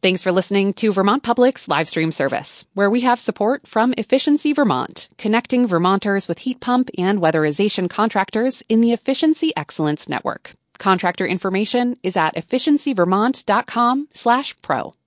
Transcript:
Thanks for listening to Vermont Public's live stream service, where we have support from Efficiency Vermont, connecting Vermonters with heat pump and weatherization contractors in the Efficiency Excellence Network. Contractor information is at efficiencyvermont.com/pro.